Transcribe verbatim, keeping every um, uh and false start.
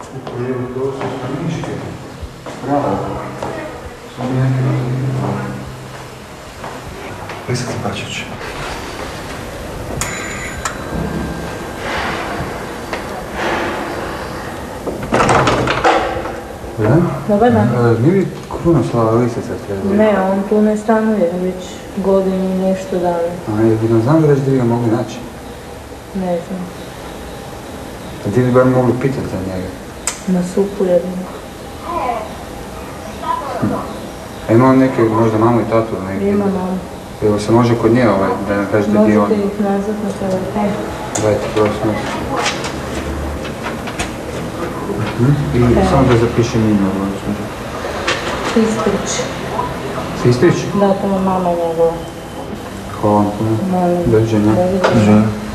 Evo, to su straničke. Bravo. Su mi neke razumije. Lisat Bačić. Da? Dobar dan. Nije li Krunoslava Lisaca treba? Ne, on tu ne stanuje već godinu i nešto dana. A je bi nam znali reći da ga mogli naći? Ne znam. A ti bi bar mogli pitati za njega? Na supu jedno. A ima on neke, možda mamu i tatu ili neki? Ima mamu. Evo se može kod nje ovaj, da nam kažete gdje on? Možete ih nazvat na telefon. Dajte, prosim. I samo da zapišem ime ovo. Sistrić. Sistrić? Da, to je mama njegova. Hvala vam puno. Molim. Doviđenja. Doviđenja.